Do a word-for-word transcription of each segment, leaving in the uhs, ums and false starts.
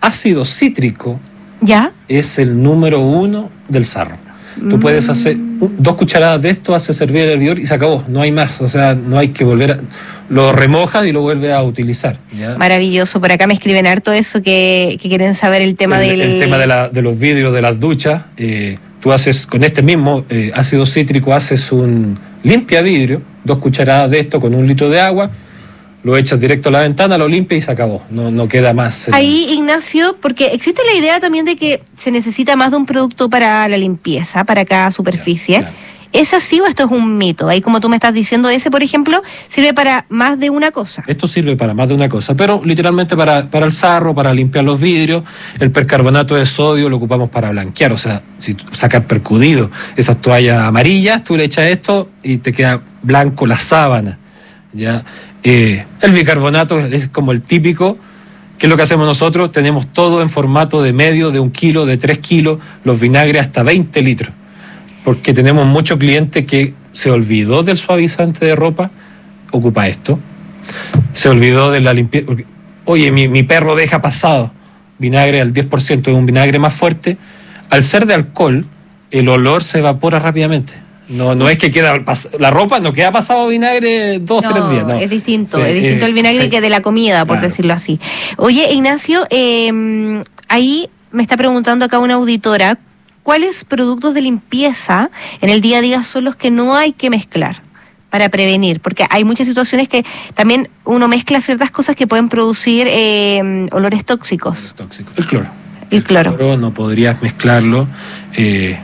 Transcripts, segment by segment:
ácido cítrico ¿Ya? es el número uno del sarro. Tú puedes hacer un, dos cucharadas de esto, haces servir el hervidor y se acabó, no hay más, o sea, no hay que volver a... Lo remojas y lo vuelves a utilizar, ¿ya? Maravilloso, por acá me escriben harto eso, que, que quieren saber el tema el, del... El tema de, la, de los vidrios de las duchas, eh, tú haces con este mismo eh, ácido cítrico, haces un limpia vidrio, dos cucharadas de esto con un litro de agua, lo echas directo a la ventana, lo limpias y se acabó, no, no queda más. Ahí, Ignacio, porque existe la idea también de que se necesita más de un producto para la limpieza, para cada superficie. Claro, claro. ¿Es así o esto es un mito? Ahí, como tú me estás diciendo, ese, por ejemplo, sirve para más de una cosa. Esto sirve para más de una cosa, pero literalmente para, para el sarro, para limpiar los vidrios. El percarbonato de sodio lo ocupamos para blanquear, o sea, si sacar percudido esas toallas amarillas, tú le echas esto y te queda blanco la sábana, ¿ya? Eh, el bicarbonato es como el típico, que es lo que hacemos nosotros, tenemos todo en formato de medio, de un kilo, de tres kilos, los vinagres hasta veinte litros, porque tenemos mucho cliente que se olvidó del suavizante de ropa, ocupa esto, se olvidó de la limpieza, oye, mi, mi perro deja pasado, vinagre al diez por ciento, es un vinagre más fuerte, al ser de alcohol, el olor se evapora rápidamente. No, no es que queda la ropa, no queda pasado vinagre dos, no, tres días. No, es distinto, sí, es distinto eh, el vinagre sí, que de la comida, por claro, decirlo así. Oye, Ignacio, eh, ahí me está preguntando acá una auditora, ¿cuáles productos de limpieza en el día a día son los que no hay que mezclar para prevenir? Porque hay muchas situaciones que también uno mezcla ciertas cosas que pueden producir eh, olores tóxicos. Tóxico. El cloro. El, el cloro. El cloro no podrías mezclarlo. Eh,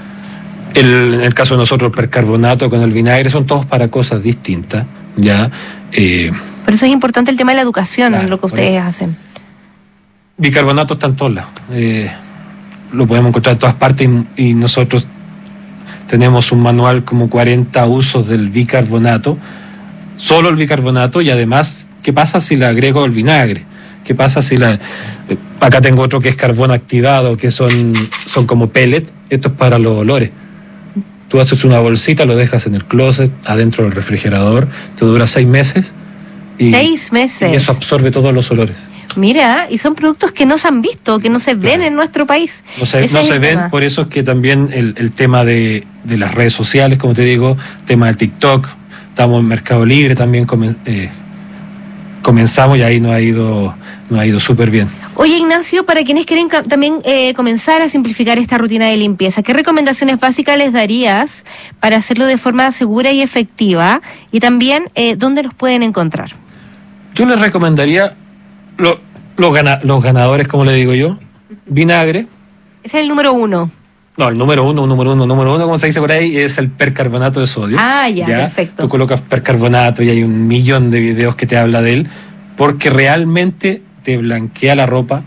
El, en el caso de nosotros, el percarbonato con el vinagre son todos para cosas distintas, ¿ya? Eh, por eso es importante el tema de la educación, claro, en lo que ustedes hacen. Bicarbonato está en todos lados. Eh, lo podemos encontrar en todas partes y, y nosotros tenemos un manual como cuarenta usos del bicarbonato, solo el bicarbonato, y además, ¿qué pasa si le agrego el vinagre? ¿Qué pasa si la... Eh, acá tengo otro que es carbón activado, que son, son como pellet, esto es para los olores. Tú haces una bolsita, lo dejas en el closet, adentro del refrigerador, te dura seis meses. Y, seis meses. Y eso absorbe todos los olores. Mira, y son productos que no se han visto, que no se ven, claro, en nuestro país. No se, no se ven, tema. Por eso es que también el, el tema de, de las redes sociales, como te digo, tema de TikTok, estamos en Mercado Libre también, comen, eh, comenzamos y ahí nos ha ido, nos ha ido súper bien. Oye, Ignacio, para quienes quieren ca- también eh, comenzar a simplificar esta rutina de limpieza, ¿qué recomendaciones básicas les darías para hacerlo de forma segura y efectiva? Y también, eh, ¿dónde los pueden encontrar? Yo les recomendaría lo, los, gana, los ganadores, como le digo yo, vinagre. Ese es el número uno. No, el número uno, número uno, número uno, como se dice por ahí, es el percarbonato de sodio. Ah, ya, ¿ya? Perfecto. Tú colocas percarbonato y hay un millón de videos que te habla de él, porque realmente te blanquea la ropa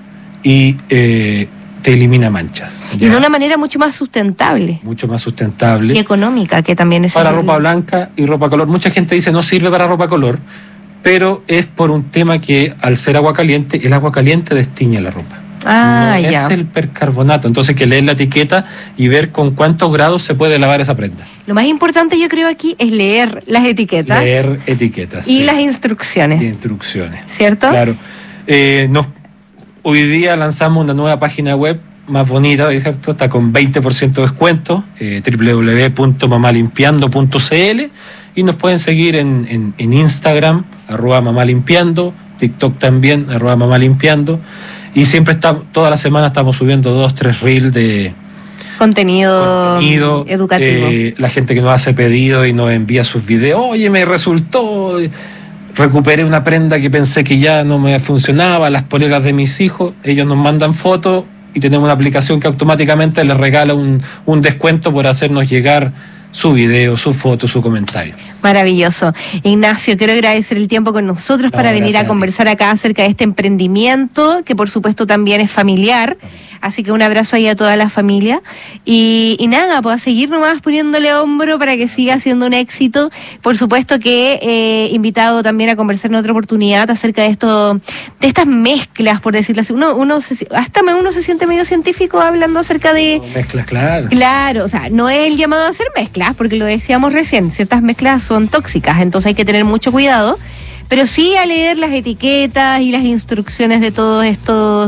y eh, te elimina manchas. ¿ya? Y de una manera mucho más sustentable. Mucho más sustentable. Y económica, que también es... Para ropa blanca y ropa color. Mucha gente dice no sirve para ropa color, pero es por un tema que al ser agua caliente, el agua caliente destiñe la ropa. Ah, no ya. Es el percarbonato, entonces hay que leer la etiqueta y ver con cuántos grados se puede lavar esa prenda. Lo más importante yo creo aquí es leer las etiquetas. Leer etiquetas. Y sí. las instrucciones. Y instrucciones. ¿Cierto? Claro. Eh, nos, hoy día lanzamos una nueva página web más bonita, ¿cierto? Está con veinte por ciento de descuento, eh, doble u doble u doble u punto mamalimpiando punto c l, y nos pueden seguir en, en, en Instagram, arroba mamalimpiando, TikTok también, arroba mamalimpiando. Y siempre estamos, toda la semana estamos subiendo dos, tres reels de contenido, contenido educativo. Eh, la gente que nos hace pedido y nos envía sus videos, oye, me resultó, recuperé una prenda que pensé que ya no me funcionaba, las poleras de mis hijos, ellos nos mandan fotos y tenemos una aplicación que automáticamente les regala un, un descuento por hacernos llegar su video, su foto, su comentario. Maravilloso. Ignacio, quiero agradecer el tiempo con nosotros no, para venir a conversar a acá acerca de este emprendimiento, que por supuesto también es familiar. Así que un abrazo ahí a toda la familia. Y, y nada, pues a seguir nomás poniéndole hombro para que siga siendo un éxito. Por supuesto que eh, invitado también a conversar en otra oportunidad acerca de esto, de estas mezclas, por decirlo así. Uno, uno se, hasta uno se siente medio científico hablando acerca de... No, mezclas, claro. Claro, o sea, no es el llamado a hacer mezclas, porque lo decíamos recién, ciertas mezclas son tóxicas, entonces hay que tener mucho cuidado. Pero sí a leer las etiquetas y las instrucciones de todos estos